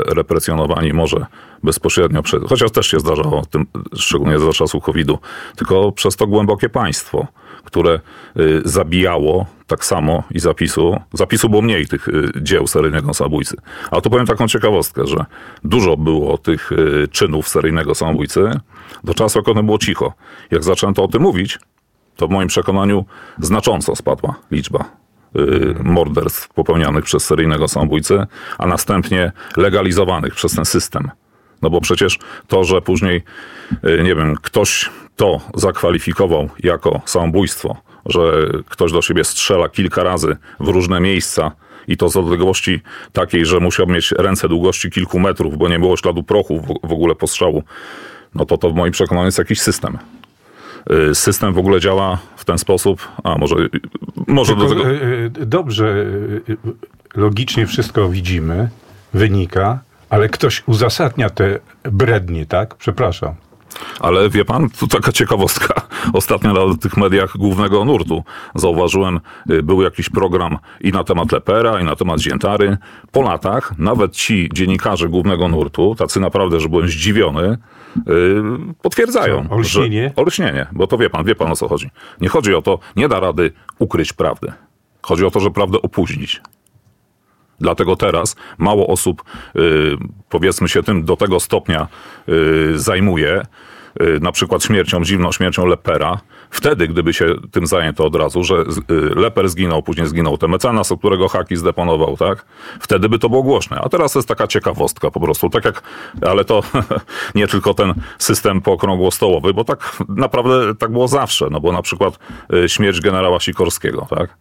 represjonowani może bezpośrednio, chociaż też się zdarzało, tym, szczególnie za czasów COVID-u, tylko przez to głębokie państwo, które zabijało tak samo i zapisu było mniej tych dzieł seryjnego samobójcy. A tu powiem taką ciekawostkę, że dużo było tych czynów seryjnego samobójcy do czasu, jak one było cicho. Jak zaczęto o tym mówić, to w moim przekonaniu znacząco spadła liczba morderstw popełnianych przez seryjnego samobójcę, a następnie legalizowanych przez ten system. No bo przecież to, że później, nie wiem, ktoś to zakwalifikował jako samobójstwo, że ktoś do siebie strzela kilka razy w różne miejsca i to z odległości takiej, że musiał mieć ręce długości kilku metrów, bo nie było śladu prochu w ogóle postrzału, no to w moim przekonaniu jest jakiś system. System w ogóle działa w ten sposób, a może do tego... Dobrze, logicznie wszystko widzimy, wynika, ale ktoś uzasadnia te brednie, tak? Przepraszam. Ale wie pan, tu taka ciekawostka. Ostatnio na tych mediach głównego nurtu zauważyłem, był jakiś program i na temat Lepera, i na temat Ziętary. Po latach nawet ci dziennikarze głównego nurtu, tacy naprawdę, że byłem zdziwiony, potwierdzają. Co, olśnienie? Olśnienie, bo to wie pan o co chodzi. Nie chodzi o to, nie da rady ukryć prawdy. Chodzi o to, że prawdę opóźnić. Dlatego teraz mało osób, powiedzmy się tym, do tego stopnia zajmuje, na przykład dziwną śmiercią Lepera. Wtedy, gdyby się tym zajęto od razu, że Leper zginął, później zginął ten mecenas, od którego haki zdeponował, tak? Wtedy by to było głośne. A teraz to jest taka ciekawostka po prostu. Tak jak, ale to nie tylko ten system pookrągłostołowy, bo tak naprawdę tak było zawsze. No bo na przykład śmierć generała Sikorskiego, tak?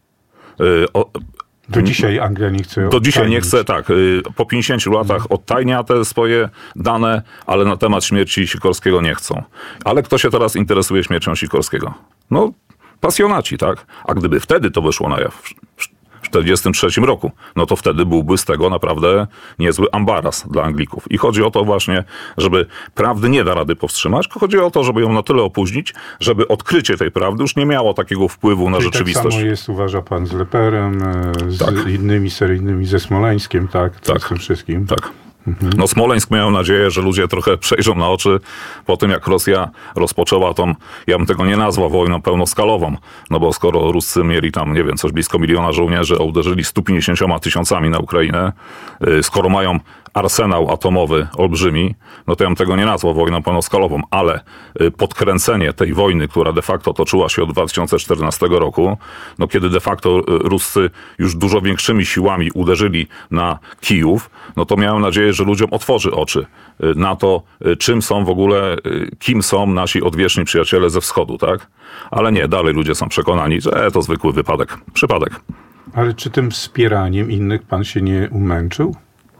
Do dzisiaj Anglia nie chce. Do dzisiaj nie chce, tak. Po 50 latach odtajnia te swoje dane, ale na temat śmierci Sikorskiego nie chcą. Ale kto się teraz interesuje śmiercią Sikorskiego? No, pasjonaci, tak? A gdyby wtedy to wyszło na jaw, w 1943 roku, no to wtedy byłby z tego naprawdę niezły ambaras dla Anglików. I chodzi o to właśnie, żeby prawdy nie da rady powstrzymać, tylko chodzi o to, żeby ją na tyle opóźnić, żeby odkrycie tej prawdy już nie miało takiego wpływu na czyli rzeczywistość. Tak samo jest, uważa pan, z Leperem, tak. Z innymi seryjnymi, ze Smoleńskiem, tak? Z tym wszystkim. Tak. No Smoleńsk miał nadzieję, że ludzie trochę przejrzą na oczy po tym, jak Rosja rozpoczęła tą, ja bym tego nie nazwał wojną pełnoskalową, no bo skoro Ruscy mieli tam, nie wiem, coś blisko 1 miliona żołnierzy, a uderzyli 150 000 na Ukrainę, skoro mają arsenał atomowy olbrzymi, no to ja bym tego nie nazwał wojną pełnoskalową, ale podkręcenie tej wojny, która de facto toczyła się od 2014 roku, no kiedy de facto Ruscy już dużo większymi siłami uderzyli na Kijów, no to miałem nadzieję, że ludziom otworzy oczy na to, czym są w ogóle, kim są nasi odwieczni przyjaciele ze wschodu, tak? Ale nie, dalej ludzie są przekonani, że to zwykły przypadek. Ale czy tym wspieraniem innych pan się nie umęczył?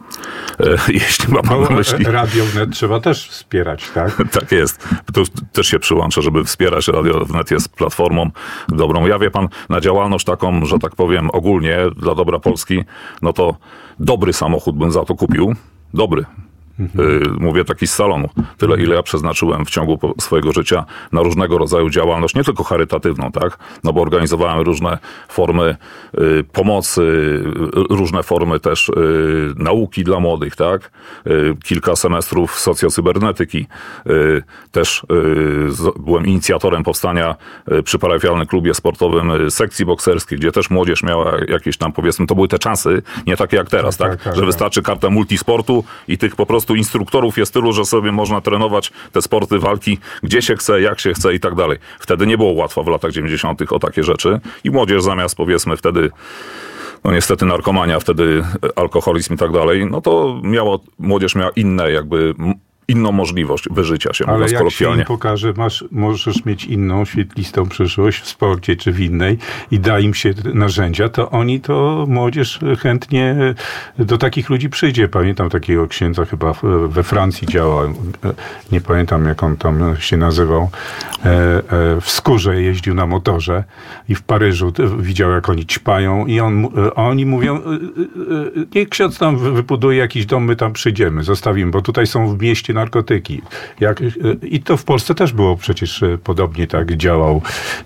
Jeśli ma pan na myśli... Radio Wnet trzeba też wspierać, tak? Tak jest. Tu też się przyłączę, żeby wspierać. Radio Wnet jest platformą dobrą. Ja, wie pan, na działalność taką, że tak powiem, ogólnie dla dobra Polski, no to dobry samochód bym za to kupił. Dobry. Mówię taki z salonu. Tyle, ile ja przeznaczyłem w ciągu swojego życia na różnego rodzaju działalność, nie tylko charytatywną, tak? No bo organizowałem różne formy pomocy, różne formy też nauki dla młodych, tak? Kilka semestrów socjocybernetyki. Też byłem inicjatorem powstania przy parafialnym klubie sportowym sekcji bokserskiej, gdzie też młodzież miała jakieś tam, powiedzmy, to były te czasy, nie takie jak teraz, tak? Że wystarczy karta multisportu i tych po prostu instruktorów jest tylu, że sobie można trenować te sporty walki, gdzie się chce, jak się chce i tak dalej. Wtedy nie było łatwo w latach 90. o takie rzeczy i młodzież zamiast, powiedzmy, wtedy, no niestety narkomania, wtedy alkoholizm i tak dalej, no to młodzież miała inną możliwość wyżycia się, mówiąc kolokwialnie. Ale jak się im pokaże, możesz mieć inną, świetlistą przyszłość w sporcie czy w innej i da im się narzędzia, to młodzież chętnie do takich ludzi przyjdzie. Pamiętam takiego księdza, chyba we Francji działał, nie pamiętam jak on tam się nazywał, w skórze jeździł na motorze i w Paryżu widział, jak oni ćpają i oni mówią, niech ksiądz tam wybuduje jakiś dom, my tam przyjdziemy, zostawimy, bo tutaj są w mieście narkotyki. I to w Polsce też było przecież podobnie, tak działał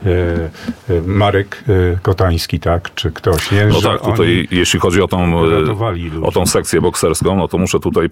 Marek Kotański, tak, czy ktoś, nie? No tak, tutaj jeśli chodzi o tą sekcję bokserską, no to muszę tutaj